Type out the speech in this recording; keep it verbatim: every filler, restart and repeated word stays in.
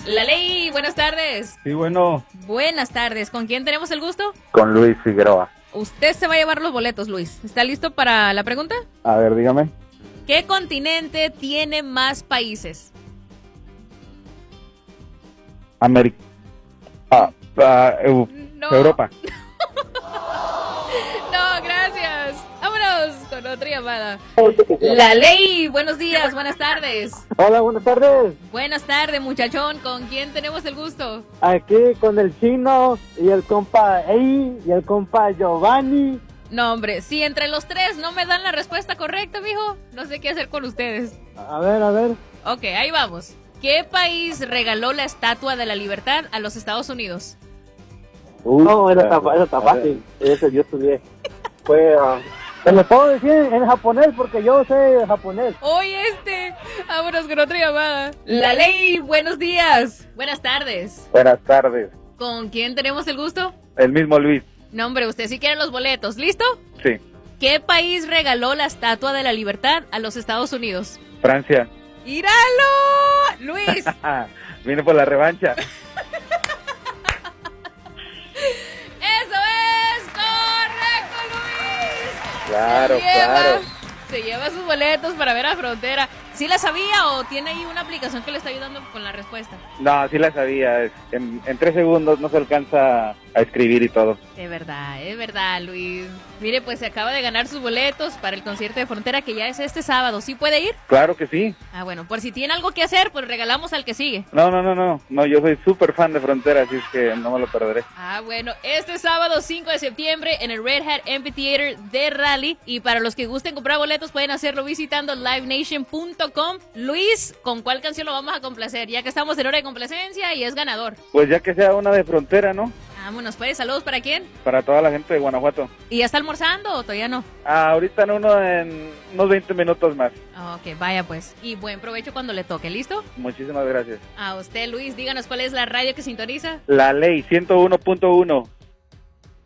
La Ley, buenas tardes. Sí, bueno. Buenas tardes. ¿Con quién tenemos el gusto? Con Luis Figueroa. Usted se va a llevar los boletos, Luis. ¿Está listo para la pregunta? A ver, dígame. ¿Qué continente tiene más países? América. Ah, ah, Eu- No. Europa. No, gracias. Vámonos con otra llamada. La Ley, buenos días, buenas tardes. Hola, buenas tardes. Buenas tardes, muchachón. ¿Con quién tenemos el gusto? Aquí con el chino y el compa Ey y el compa Giovanni. No, hombre, si entre los tres no me dan la respuesta correcta, mijo, no sé qué hacer con ustedes. A ver, a ver. Ok, ahí vamos. ¿Qué país regaló la Estatua de la Libertad a los Estados Unidos? Uh, no, eso está, eso está fácil. Eso yo estudié. Fue... Uh, te lo puedo decir en japonés porque yo sé japonés. Oye, este. Vámonos con otra llamada. La Ley, buenos días. Buenas tardes. Buenas tardes. ¿Con quién tenemos el gusto? El mismo Luis. No, hombre, usted sí quiere los boletos. ¿Listo? Sí. ¿Qué país regaló la Estatua de la Libertad a los Estados Unidos? Francia. ¡Íralo! Luis. Vine por la revancha. ¡Eso es correcto, Luis! Claro, se lleva, claro. Se lleva sus boletos para ver a Frontera. ¿Sí la sabía o tiene ahí una aplicación que le está ayudando con la respuesta? No, sí la sabía. En, en tres segundos no se alcanza a escribir y todo. Es verdad, es verdad, Luis. Mire, pues se acaba de ganar sus boletos para el concierto de Frontera que ya es este sábado. ¿Sí puede ir? Claro que sí. Ah, bueno, por si tiene algo que hacer, pues regalamos al que sigue. No, no, no, no. No, yo soy súper fan de Frontera, así es que no me lo perderé. Ah, bueno, este sábado cinco de septiembre en el Red Hat Amphitheater de Raleigh. Y para los que gusten comprar boletos pueden hacerlo visitando live nation punto com. Luis, ¿con cuál canción lo vamos a complacer? Ya que estamos en hora de complacencia y es ganador. Pues ya que sea una de Frontera, ¿no? Vámonos, pues, saludos para quién. Para toda la gente de Guanajuato. ¿Y ya está almorzando o todavía no? Ah, ahorita en uno en unos veinte minutos más. Ok, vaya pues. Y buen provecho cuando le toque, ¿listo? Muchísimas gracias. A usted, Luis, díganos cuál es la radio que sintoniza. La Ley ciento uno punto uno.